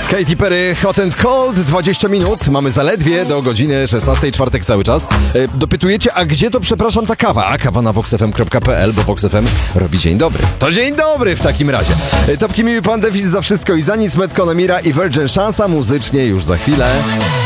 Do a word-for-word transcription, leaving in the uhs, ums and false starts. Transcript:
Katy Perry, Hot and Cold, dwadzieścia minut, mamy zaledwie do godziny szesnastej, czwartek cały czas. E, dopytujecie, a gdzie to, przepraszam, ta kawa? A kawa na vox f m kropka p l, bo Vox F M robi dzień dobry. To dzień dobry w takim razie. E, Topki miły pan Defis za wszystko i za nic, Metko Nemira i Virgin, szansa muzycznie już za chwilę.